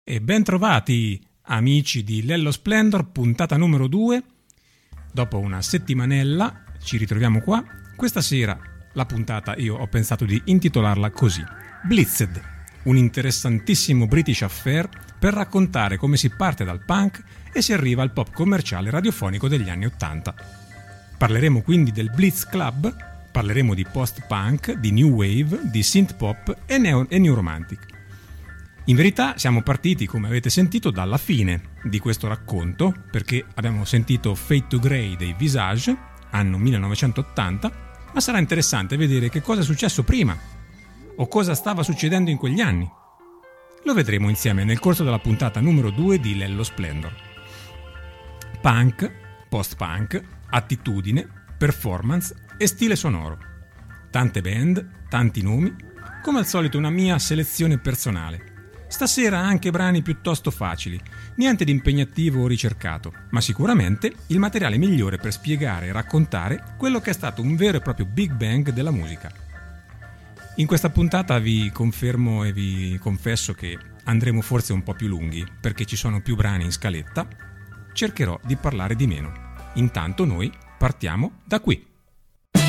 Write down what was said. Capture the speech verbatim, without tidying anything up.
E ben trovati, amici di Lello Splendor, puntata numero due. Dopo una settimanella ci ritroviamo qua. Questa sera la puntata io ho pensato di intitolarla così: Blitzed, un interessantissimo British affair per raccontare come si parte dal punk e si arriva al pop commerciale radiofonico degli anni ottanta. Parleremo quindi del Blitz Club, parleremo di post-punk, di new wave, di synth pop e, neo- e new romantic. In verità siamo partiti, come avete sentito, dalla fine di questo racconto, perché abbiamo sentito Fade to Grey dei Visage, anno millenovecentottanta, ma sarà interessante vedere che cosa è successo prima, o cosa stava succedendo in quegli anni. Lo vedremo insieme nel corso della puntata numero due di Lello Splendor. Punk, post-punk, attitudine, performance e stile sonoro. Tante band, tanti nomi, come al solito una mia selezione personale. Stasera anche brani piuttosto facili, niente di impegnativo o ricercato, ma sicuramente il materiale migliore per spiegare e raccontare quello che è stato un vero e proprio Big Bang della musica. In questa puntata vi confermo e vi confesso che andremo forse un po' più lunghi, perché ci sono più brani in scaletta. Cercherò di parlare di meno. Intanto noi partiamo da qui.